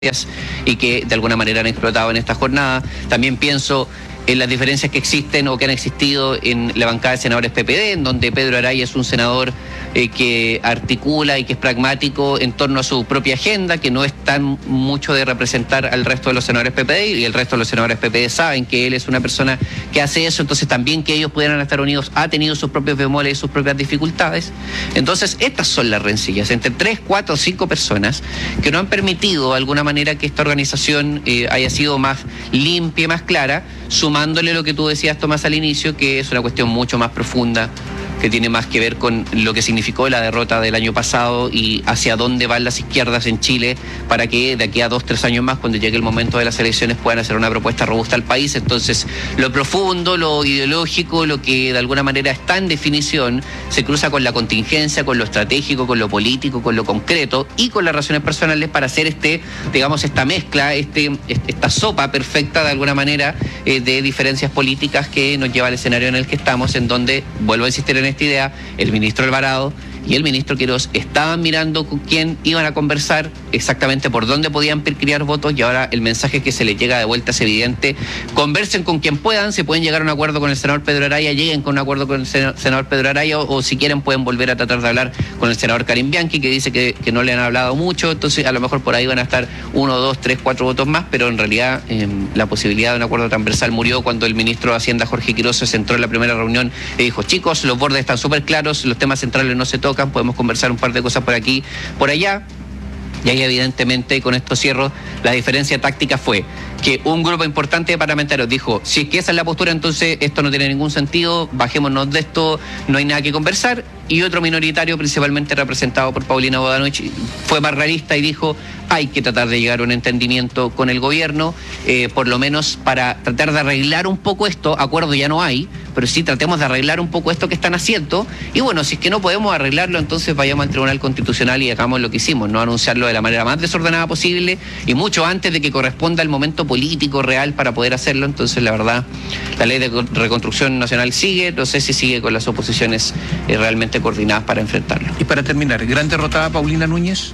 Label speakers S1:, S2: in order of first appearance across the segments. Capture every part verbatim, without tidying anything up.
S1: y que de alguna manera han explotado en esta jornada. También pienso en las diferencias que existen o que han existido en la bancada de senadores P P D, en donde Pedro Araya es un senador eh, que articula y que es pragmático en torno a su propia agenda, que no es tan mucho de representar al resto de los senadores P P D, y el resto de los senadores P P D saben que él es una persona que hace eso. Entonces también que ellos pudieran estar unidos ha tenido sus propios bemoles y sus propias dificultades. Entonces estas son las rencillas entre tres, cuatro o cinco personas que no han permitido de alguna manera que esta organización eh, haya sido más limpia y más clara, sumándole lo que tú decías, Tomás, al inicio, que es una cuestión mucho más profunda, que tiene más que ver con lo que significó la derrota del año pasado y hacia dónde van las izquierdas en Chile para que de aquí a dos, tres años más, cuando llegue el momento de las elecciones, puedan hacer una propuesta robusta al país. Entonces, lo profundo, lo ideológico, lo que de alguna manera está en definición, se cruza con la contingencia, con lo estratégico, con lo político, con lo concreto y con las razones personales para hacer este, digamos, esta mezcla, este, esta sopa perfecta de alguna manera eh, de diferencias políticas que nos lleva al escenario en el que estamos, en donde, vuelvo a insistir en esta idea, el ministro Alvarado y el ministro Quirós estaban mirando con quién iban a conversar, exactamente por dónde podían criar votos, y ahora el mensaje que se les llega de vuelta es evidente: conversen con quien puedan, se pueden llegar a un acuerdo con el senador Pedro Araya, lleguen con un acuerdo con el senador Pedro Araya, o, o si quieren pueden volver a tratar de hablar con el senador Karim Bianchi, que dice que, que no le han hablado mucho. Entonces a lo mejor por ahí van a estar uno, dos, tres, cuatro votos más, pero en realidad eh, la posibilidad de un acuerdo transversal murió cuando el ministro de Hacienda, Jorge Quirós, se centró en la primera reunión y dijo: chicos, los bordes están súper claros, los temas centrales no se tocan, podemos conversar un par de cosas por aquí, por allá. Y ahí evidentemente, con esto cierro, la diferencia táctica fue que un grupo importante de parlamentarios dijo: si es que esa es la postura, entonces esto no tiene ningún sentido, bajémonos de esto, no hay nada que conversar. Y otro minoritario, principalmente representado por Paulina Bodanovich, fue más realista y dijo: hay que tratar de llegar a un entendimiento con el gobierno, eh, por lo menos para tratar de arreglar un poco esto. Acuerdo ya no hay, pero sí tratemos de arreglar un poco esto que están haciendo. Y bueno, si es que no podemos arreglarlo, entonces vayamos al Tribunal Constitucional y hagamos lo que hicimos, no anunciarlo de la manera más desordenada posible y mucho antes de que corresponda el momento político real para poder hacerlo. Entonces, la verdad, la ley de reconstrucción nacional sigue, no sé si sigue con las oposiciones eh, realmente coordinadas para enfrentarlo.
S2: Y para terminar, ¿gran derrotada Paulina Núñez?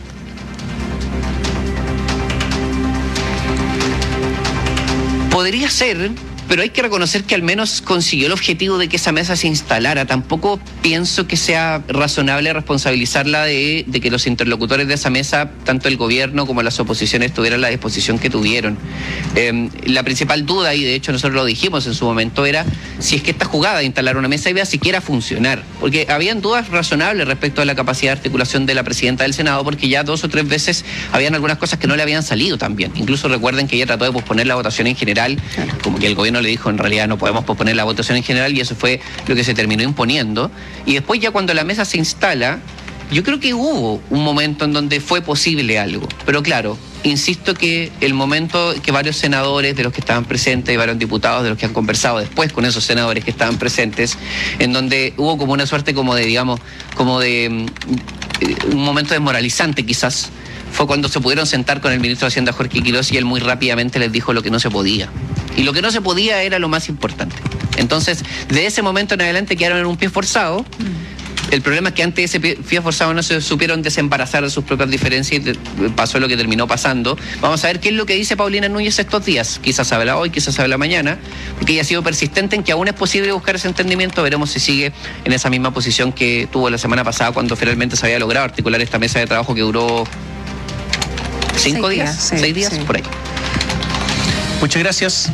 S1: Podría ser, pero hay que reconocer que al menos consiguió el objetivo de que esa mesa se instalara. Tampoco pienso que sea razonable responsabilizarla de, de que los interlocutores de esa mesa, tanto el gobierno como las oposiciones, tuvieran la disposición que tuvieron. Eh, la principal duda, y de hecho nosotros lo dijimos en su momento, era si es que esta jugada de instalar una mesa iba a siquiera funcionar. Porque habían dudas razonables respecto a la capacidad de articulación de la presidenta del Senado, porque ya dos o tres veces habían algunas cosas que no le habían salido tan bien. Incluso recuerden que ella trató de posponer la votación en general, como que el gobierno le dijo: en realidad no podemos posponer la votación en general, y eso fue lo que se terminó imponiendo. Y después, ya cuando la mesa se instala, yo creo que hubo un momento en donde fue posible algo. Pero claro, insisto que el momento que varios senadores de los que estaban presentes y varios diputados de los que han conversado después con esos senadores que estaban presentes, en donde hubo como una suerte como de, digamos, como de un momento desmoralizante quizás, fue cuando se pudieron sentar con el ministro de Hacienda, Jorge Quirós, y él muy rápidamente les dijo lo que no se podía. Y lo que no se podía era lo más importante. Entonces, de ese momento en adelante quedaron en un pie forzado. El problema es que antes de ese pie forzado no se supieron desembarazar de sus propias diferencias y pasó lo que terminó pasando. Vamos a ver qué es lo que dice Paulina Núñez estos días. Quizás habla hoy, quizás habla mañana, porque ella ha sido persistente en que aún es posible buscar ese entendimiento. Veremos si sigue en esa misma posición que tuvo la semana pasada, cuando finalmente se había logrado articular esta mesa de trabajo que duró cinco
S3: seis
S1: días,
S3: días, sí,
S1: seis días,
S3: sí.
S1: por ahí.
S2: Muchas gracias.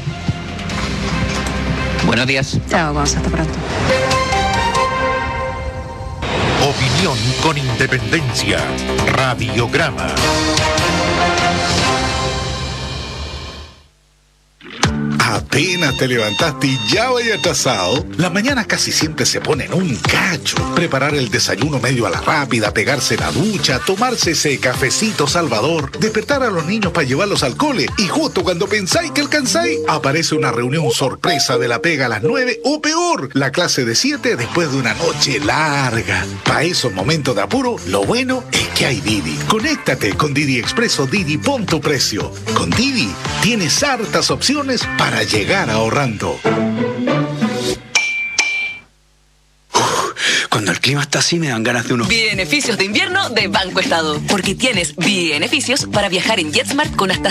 S1: Buenos días.
S3: Chao, vamos, hasta pronto.
S4: Opinión con independencia. Radiograma.
S5: Apenas te levantaste y ya vaya atrasado. Las mañanas casi siempre se ponen un cacho. Preparar el desayuno medio a la rápida, pegarse la ducha, tomarse ese cafecito salvador, despertar a los niños para llevarlos al cole, y justo cuando pensáis que alcanzáis, aparece una reunión sorpresa de la pega a las nueve, o peor, la clase de siete después de una noche larga. Para esos momentos de apuro, lo bueno es que hay Didi. Conéctate con Didi Expreso. Didi, pon tu precio. Con Didi tienes hartas opciones para llegar ahorrando. Uf, cuando el
S3: clima está así, me dan ganas de unos...
S6: Beneficios de invierno de Banco Estado. Porque tienes beneficios para viajar en JetSmart con hasta